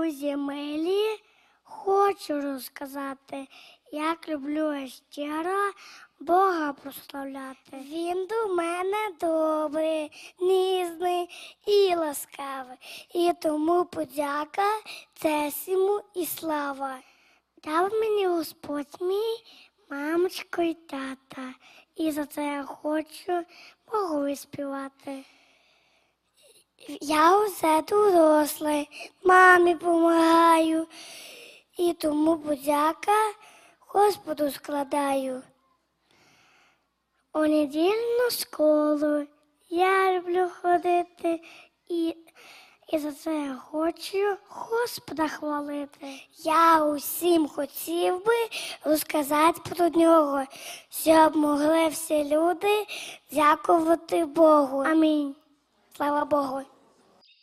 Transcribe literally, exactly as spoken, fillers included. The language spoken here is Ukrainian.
Друзі милі, хочу розказати, як люблю я щиро Бога прославляти. Він до мене добрий, ніжний і ласкавий, і тому подяка, честь йому і слава. Дав мені Господь мій мамочку і тата, і за це я хочу Богу співати. Я усе дорослий, мамі помагаю, і тому подяка Господу складаю. У недільну школу я люблю ходити, і, і за це я хочу Господа хвалити. Я усім хотів би розказати про нього, щоб могли всі люди дякувати Богу. Амінь. Слава Богу.